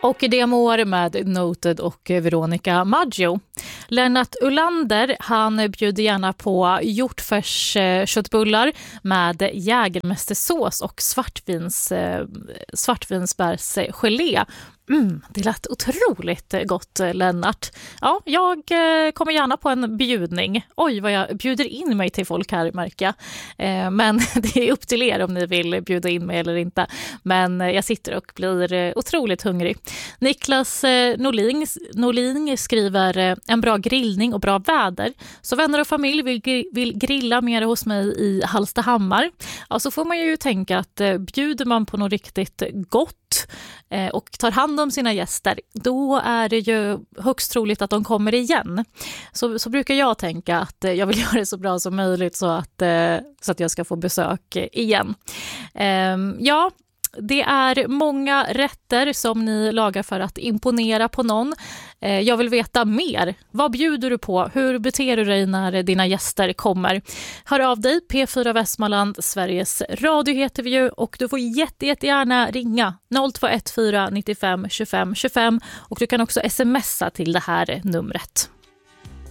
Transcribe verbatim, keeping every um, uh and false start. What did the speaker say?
Och det mår med Noted och Veronica Maggio. Lennart Ullander, han bjuder gärna på hjortfärs köttbullar med jägermästersås och svartvins, svartvinsbärsgelé. Mm, det lät otroligt gott, Lennart. Ja, jag kommer gärna på en bjudning. Oj, vad jag bjuder in mig till folk här, märker jag. Eh, men det är upp till er om ni vill bjuda in mig eller inte. Men jag sitter och blir otroligt hungrig. Niklas Norling, Norling skriver en bra grillning och bra väder. Så vänner och familj vill, vill grilla mer hos mig i Hallstahammar. Ja, så får man ju tänka att bjuder man på något riktigt gott och tar hand om sina gäster, då är det ju högst troligt att de kommer igen. Så, så brukar jag tänka att jag vill göra det så bra som möjligt så att, så att jag ska få besök igen. Ja, det är många rätter som ni lagar för att imponera på någon. Jag vill veta mer. Vad bjuder du på? Hur beter du dig när dina gäster kommer? Hör av dig, P fyra Västmanland, Sveriges Radio heter vi ju, och du får jätte, jättegärna ringa noll två ett fyra nittiofem tjugofem tjugofem och du kan också smsa till det här numret.